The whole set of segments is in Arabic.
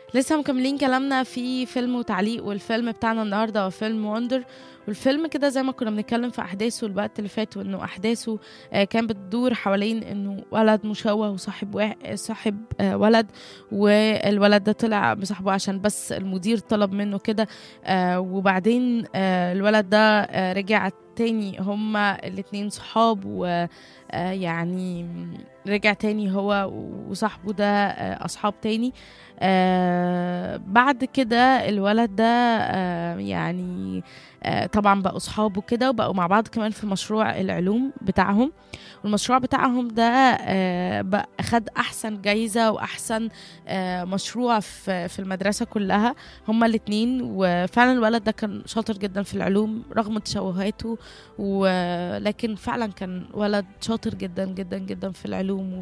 لسه مكملين كلامنا في فيلم وتعليق، والفيلم بتاعنا النهارده هو فيلم وندر. والفيلم كده زي ما كنا بنتكلم في احداثه الوقت اللي فات، وانه احداثه كان بتدور حوالين انه ولد مشوه وصاحب صاحب ولد، والولد ده طلع بصاحبه عشان بس المدير طلب منه كده. وبعدين الولد ده رجع تاني، هما الاتنين صحاب، ويعني رجع تاني هو وصاحبه ده أصحاب تاني. بعد كده الولد ده يعني طبعا بقوا صحابه كده، وبقوا مع بعض كمان في مشروع العلوم بتاعهم. والمشروع بتاعهم ده بقى خد أحسن جايزة وأحسن مشروع في المدرسة كلها، هما الاتنين. وفعلا الولد ده كان شاطر جدا في العلوم رغم تشوهاته، ولكن فعلا كان ولد شاطر جدا جدا جدا في العلوم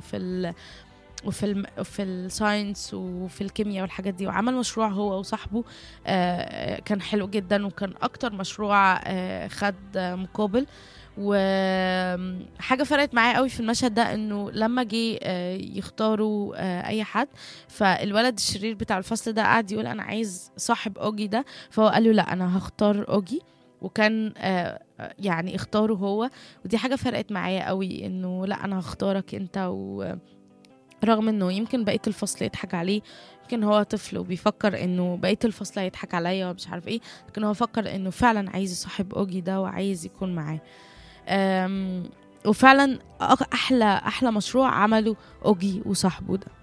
وفي الساينس وفي الكيمياء والحاجات دي. وعمل مشروع هو وصاحبه كان حلو جدا، وكان اكتر مشروع خد مقابل. وحاجة فرقت معايا قوي في المشهد ده، انه لما جه يختاروا اي حد، فالولد الشرير بتاع الفصل ده قعد يقول انا عايز صاحب اوجي ده، فهو قال له لا انا هختار اوجي، وكان يعني اختاره هو. ودي حاجة فرقت معايا قوي، انه لا انا هختارك انت. رغم انه يمكن بقية الفصل يضحك عليه، يمكن هو طفل وبيفكر انه بقية الفصل هيضحك عليا ومش عارف ايه، لكن هو فكر انه فعلا عايز يصاحب اوجي ده وعايز يكون معاه. وفعلا احلى مشروع عمله اوجي وصاحبه ده.